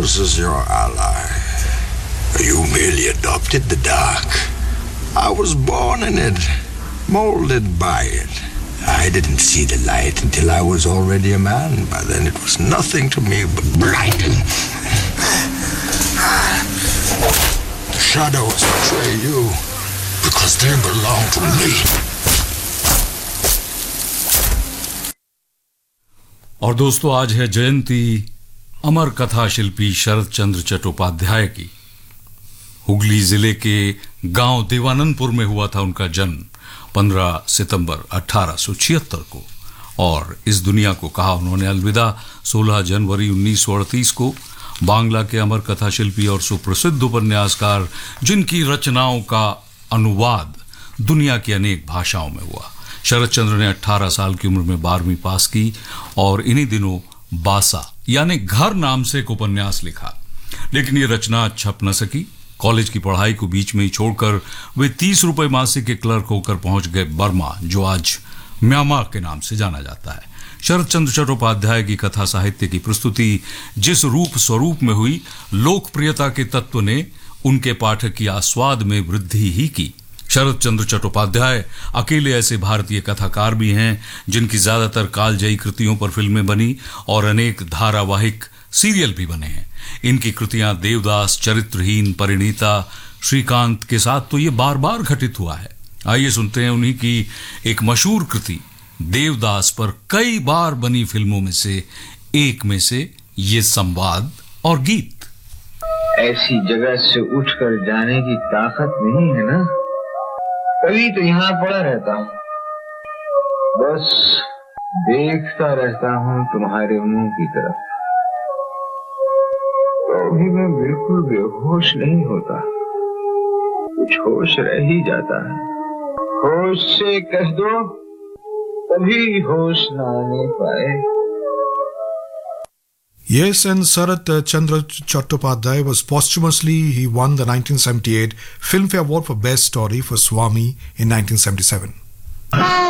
darkness as your ally. You merely adopted the dark. I was born in it, molded by it. I didn't see the light until I was already a man. By then it was nothing to me but blinding. The shadows betray you because they belong to me. और दोस्तों, आज है जयंती अमर कथा शिल्पी शरद चंद्र चट्टोपाध्याय की। हुगली जिले के गांव देवानंदपुर में हुआ था उनका जन्म 15 सितंबर 1876 को, और इस दुनिया को कहा उन्होंने अलविदा 16 जनवरी 1938 को। बांग्ला के अमर कथा शिल्पी और सुप्रसिद्ध उपन्यासकार, जिनकी रचनाओं का अनुवाद दुनिया की अनेक भाषाओं में हुआ। शरद चंद्र ने 18 साल की उम्र में 12वीं पास की और इन्हीं दिनों बासा यानी घर नाम से एक उपन्यास लिखा, लेकिन ये रचना छप न सकी। कॉलेज की पढ़ाई को बीच में ही छोड़कर वे 30 रुपए मासिक के क्लर्क होकर पहुंच गए बर्मा, जो आज म्यांमार के नाम से जाना जाता है। शरद चंद्र चट्टोपाध्याय की कथा साहित्य की प्रस्तुति जिस रूप स्वरूप में हुई, लोकप्रियता के तत्व ने उनके पाठक की आस्वाद में वृद्धि ही की। शरद चंद्र चट्टोपाध्याय अकेले ऐसे भारतीय कथाकार भी हैं जिनकी ज्यादातर कालजयी कृतियों पर फिल्में बनी और अनेक धारावाहिक सीरियल भी बने हैं। इनकी कृतियां देवदास, चरित्रहीन, परिणीता, श्रीकांत के साथ तो ये बार बार घटित हुआ है। आइए सुनते हैं उन्हीं की एक मशहूर कृति देवदास पर कई बार बनी फिल्मों में से एक में से ये संवाद और गीत। ऐसी जगह से उठकर जाने की ताकत नहीं है ना, कभी तो यहाँ पड़ा रहता हूँ, बस देखता रहता हूँ तुम्हारे मुंह की तरफ। तो भी मैं बिल्कुल बेहोश नहीं होता, कुछ होश रह ही जाता है। होश से कह दो, कभी होश न आने पाए। Yes, and Sarath Chandra Chattopadhyay was posthumously, he won the 1978 Filmfare Award for Best Story for Swami in 1977.